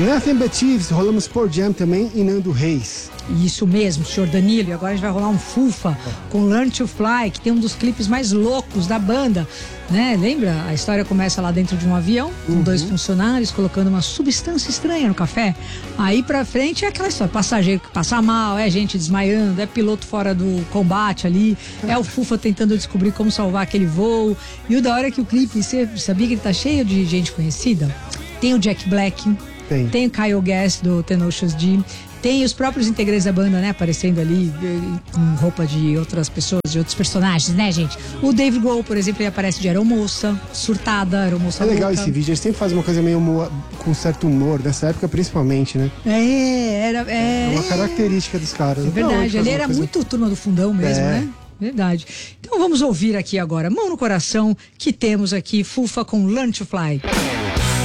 Nothing But Thieves, rolamos Pearl Jam também e Nando Reis. Isso mesmo, senhor Danilo. E agora a gente vai rolar um Fufa com Learn to Fly, que tem um dos clipes mais loucos da banda, né? Lembra? A história começa lá dentro de um avião, com dois funcionários colocando uma substância estranha no café. Aí pra frente é aquela história, passageiro que passa mal, é gente desmaiando, é piloto fora do combate ali, é o Fufa tentando descobrir como salvar aquele voo. E o da hora é que o clipe, você sabia que ele tá cheio de gente conhecida? Tem o Jack Black, tem o Kyle Gass do Tenacious D, tem os próprios integrantes da banda, né, aparecendo ali com roupa de outras pessoas, de outros personagens, né, gente? O Dave Grohl, por exemplo, ele aparece de aeromoça, surtada, aeromoça louca. É legal esse vídeo, eles sempre fazem uma coisa meio com certo humor, nessa época principalmente, né? É uma característica dos caras. É verdade, ele era muito Turma do Fundão mesmo, né? Verdade. Então vamos ouvir aqui agora, mão no coração, que temos aqui Fufa com Learn to Fly.